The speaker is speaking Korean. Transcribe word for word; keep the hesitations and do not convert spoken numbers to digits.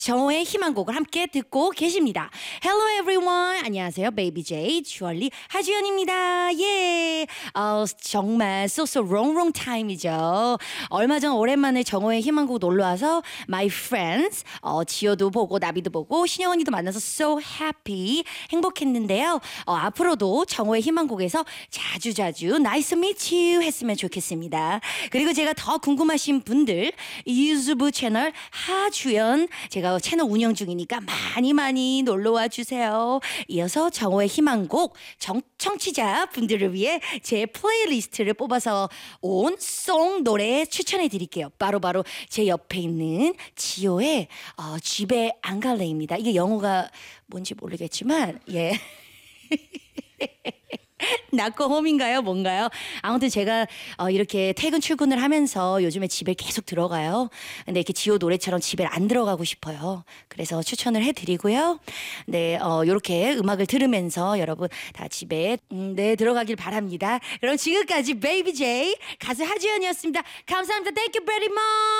정호의 희망곡을 함께 듣고 계십니다. Hello everyone. 안녕하세요. 베이비 제이 주얼리 하주연입니다. 예. 어, 정말 so so wrong wrong time이죠. 얼마 전 오랜만에 정호의 희망곡 놀러와서 my friends 어, 지효도 보고 나비도 보고 신영 언니도 만나서 so happy 행복했는데요. 어, 앞으로도 정호의 희망곡에서 자주자주 nice to meet you 했으면 좋겠습니다. 그리고 제가 더 궁금하신 분들 유튜브 채널 하주연 제가 채널 운영 중이니까 많이 많이 놀러와 주세요. 이어서 정호의 희망곡 정, 청취자 분들을 위해 제 플레이리스트를 뽑아서 온 송 노래 추천해 드릴게요. 바로바로 제 옆에 있는 지효의 어, 집에 안 갈래입니다. 이게 영어가 뭔지 모르겠지만 예. 낙고 홈인가요? 뭔가요? 아무튼 제가 어, 이렇게 퇴근 출근을 하면서 요즘에 집에 계속 들어가요. 근데 이렇게 지호 노래처럼 집에 안 들어가고 싶어요. 그래서 추천을 해드리고요. 네, 어, 이렇게 음악을 들으면서 여러분 다 집에 음, 네 들어가길 바랍니다. 그럼 지금까지 베이비 제이 가수 하지연이었습니다. 감사합니다. Thank you very much.